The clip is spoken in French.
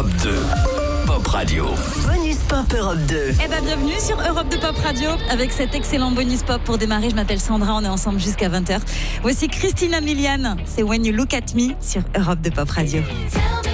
Europe 2 Pop Radio. Bonus Pop Europe 2. Eh ben bienvenue sur Europe 2 Pop Radio avec cet excellent bonus pop pour démarrer. Je m'appelle Sandra, on est ensemble jusqu'à 20h. Voici Christina Milian, c'est When You Look At Me sur Europe 2 Pop Radio.